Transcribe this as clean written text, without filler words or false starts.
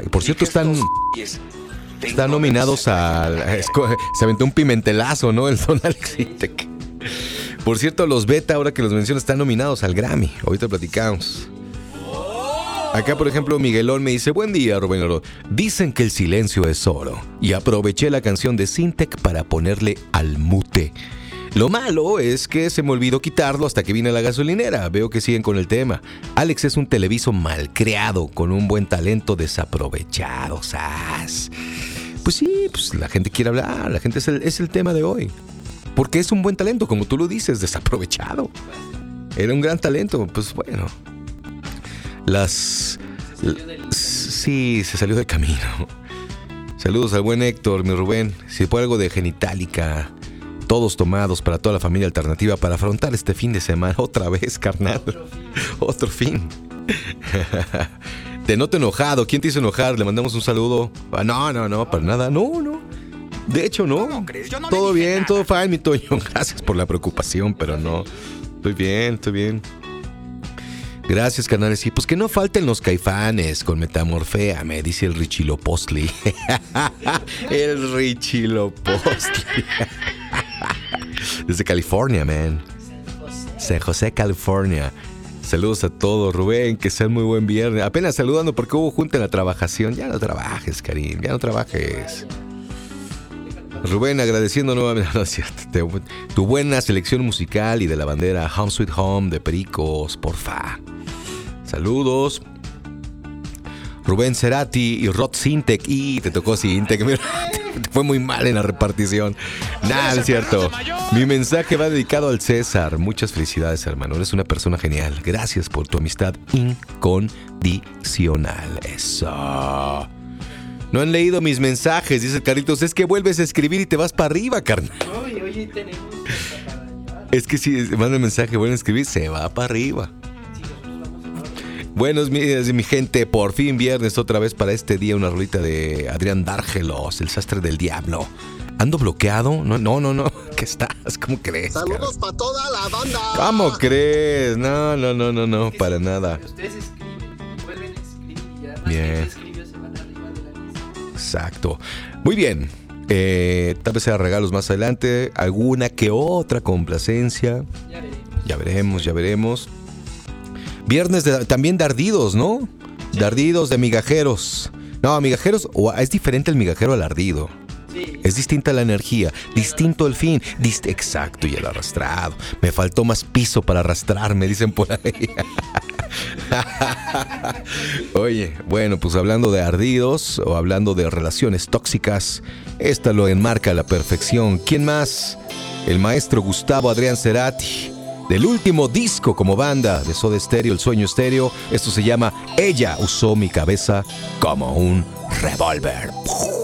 Por cierto, están nominados al... Se aventó un pimentelazo, ¿no? El Don Alex Intec. Por cierto, los Beta, ahora que los menciono, están nominados al Grammy. Ahorita platicamos. Acá, por ejemplo, Miguelón me dice: buen día, Rubén Oro. Dicen que el silencio es oro. Y aproveché la canción de Sintec para ponerle al mute. Lo malo es que se me olvidó quitarlo hasta que vine a la gasolinera. Veo que siguen con el tema. Alex es un televiso malcriado, con un buen talento desaprovechado. ¡Sas! Pues sí, pues la gente quiere hablar. La gente es el tema de hoy. Porque es un buen talento, como tú lo dices, desaprovechado. Era un gran talento, pues bueno. Sí, se salió del camino. Saludos al buen Héctor, mi Rubén. Si fue algo de Genitalica, todos tomados para toda la familia alternativa para afrontar este fin de semana. Otra vez, carnal. Otro fin. Te noto enojado. ¿Quién te hizo enojar? Le mandamos un saludo. No, para nada. No. De hecho, no. Todo bien, todo fine, mi Toño. Gracias por la preocupación, pero no. Estoy bien. Gracias, carnales. Sí, pues que no falten los Caifanes con Metamorfea, me dice el Richilopostli. El Richilopostli. Desde California, man. San José, California. Saludos a todos, Rubén, que sean muy buen viernes. Apenas saludando porque hubo junta en la trabajación. Ya no trabajes, Karim, ya no trabajes. Rubén, agradeciendo nuevamente, no es cierto, tu buena selección musical y de la bandera Home Sweet Home de Pericos, porfa. Saludos. Rubén Cerati y Rod Sintec. Y te tocó Sintec, mira, te fue muy mal en la repartición. Nada, es cierto. Mi mensaje va dedicado al César. Muchas felicidades, hermano. Eres una persona genial. Gracias por tu amistad incondicional. Eso. No han leído mis mensajes, dice Carlitos. Es que vuelves a escribir y te vas para arriba, carnal. Oye, tenemos... Es que si manda el mensaje, vuelven a escribir, se va para arriba. Buenos días, mi gente. Por fin viernes otra vez para este día. Una rolita de Adrián Dárgelos, el sastre del diablo. ¿Ando bloqueado? No. ¿Qué estás? ¿Cómo crees? Saludos para toda la banda. ¿Cómo crees? No, para nada. Ustedes escriben, vuelven a escribir y ya más bien. Escribió, se van arriba de la lista. Exacto. Muy bien. Tal vez sea regalos más adelante. Alguna que otra complacencia. Ya veremos. Viernes también de ardidos, ¿no? Sí. De ardidos, de migajeros. No, migajeros, es diferente el migajero al ardido. Sí. Es distinta la energía, distinto el fin. Exacto, y el arrastrado. Me faltó más piso para arrastrarme, dicen por ahí. Oye, bueno, pues hablando de ardidos o hablando de relaciones tóxicas, esta lo enmarca a la perfección. ¿Quién más? El maestro Gustavo Adrián Cerati, del último disco como banda de Soda Stereo, El Sueño Estéreo. Esto se llama Ella usó mi cabeza como un revólver.